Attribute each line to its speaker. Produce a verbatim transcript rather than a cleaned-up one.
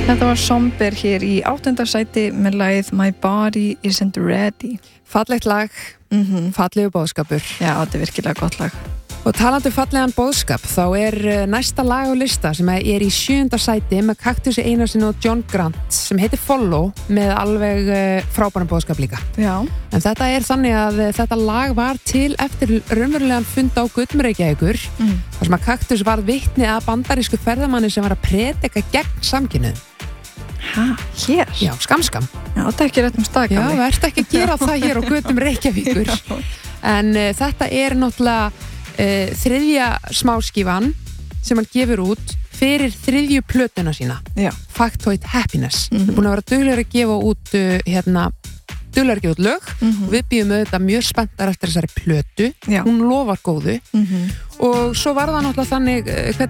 Speaker 1: Þetta var Somber hér í áttunda sæti með lagið My Body Isn't Ready.
Speaker 2: Fallegt lag, mm-hmm. fallegu boðskapur.
Speaker 1: Já, þetta er virkilega gott lag.
Speaker 2: Og talandi fallegan boðskap, þá er næsta lag á lista sem er í sjöunda sæti með Kaktusi Einarsson og John Grant sem heitir Follow með alveg frábæran boðskap líka.
Speaker 1: Já.
Speaker 2: En þetta er þannig að þetta lag var til eftir raunverulegan fund á Guttormi Reykjavíkur mm. þar sem að Kaktus var vitni að bandarísku ferðamanni sem var að predika gegn samkynhneigð.
Speaker 1: Hæ, hér?
Speaker 2: Já, skamskam.
Speaker 1: Já, þetta er ekki rétt um stað.
Speaker 2: Já, þú ert ekki að gera það hér á Guttormi Reykjavíkur. En uh, þetta er náttúrulega uh, þriðja smáskífan sem hann gefur út fyrir þriðju plötuna sína.
Speaker 1: Já.
Speaker 2: Factoid Happiness.
Speaker 1: Mm-hmm.
Speaker 2: Það er búin að vera duglegur að gefa út uh, hérna, duglegur að gefa út lög
Speaker 1: mm-hmm.
Speaker 2: og við býðum auðvitað mjög spenntar eftir þessari plötu.
Speaker 1: Já.
Speaker 2: Hún lofar góðu
Speaker 1: mm-hmm.
Speaker 2: og svo var það náttúrulega þannig uh,